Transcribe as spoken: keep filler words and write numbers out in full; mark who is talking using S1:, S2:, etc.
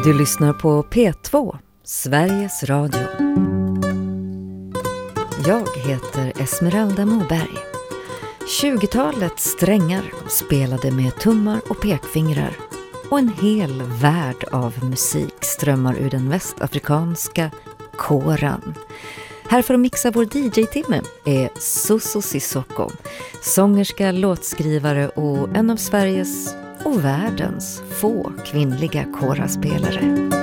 S1: Du lyssnar på P två, Sveriges Radio. Jag heter Esmeralda Moberg. tjugotalets strängar spelade med tummar och pekfingrar, och en hel värld av musik strömmar ur den västafrikanska kåran. Här för att mixa vår D J-timme är Suso Sissoko, sångerska, låtskrivare och en av Sveriges och världens få kvinnliga kåraspelare.